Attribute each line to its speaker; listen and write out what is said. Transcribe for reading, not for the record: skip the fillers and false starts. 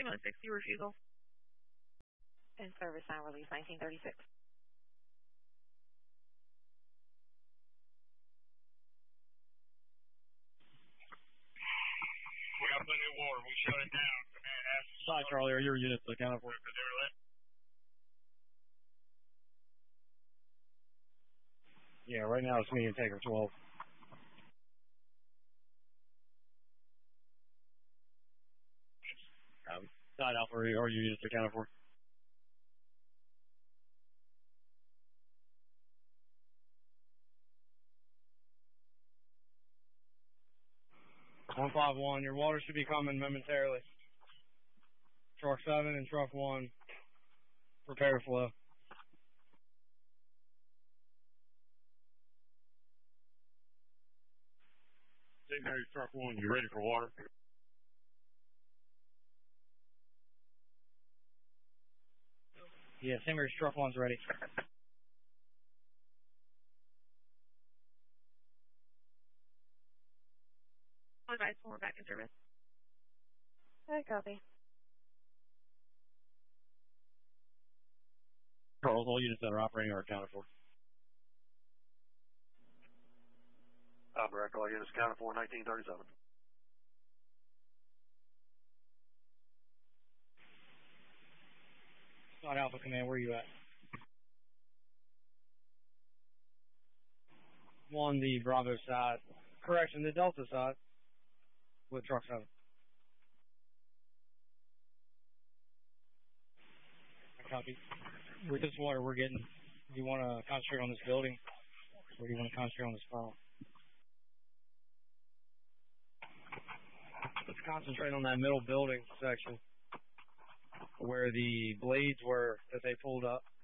Speaker 1: Camo 60 refusal.
Speaker 2: In service sign release 1936.
Speaker 3: We got plenty of water. We shut it down. Command has to
Speaker 4: Sorry, Charlie, are your units accounted for? Yeah, right now it's me and Taker 12. Side Alpha, are your units accounted for? $151, your water should be coming momentarily. Truck 7 and Truck 1, prepare to flow.
Speaker 3: St. Mary's Truck 1, you ready for water?
Speaker 4: Yeah, St. Mary's Truck 1's ready.
Speaker 1: All guys, we're back in service.
Speaker 2: Okay, copy.
Speaker 4: Charles, all units that are operating are accounted for.
Speaker 5: Direct, all units accounted for 1937.
Speaker 4: Side Alpha Command, where are you at? 1, the Bravo side. Correction, the Delta side. With Truck 7. I copy. With this water we're getting, do you want to concentrate on this building? Or do you want to concentrate on this file? Let's concentrate on that middle building section where the blades were that they pulled up.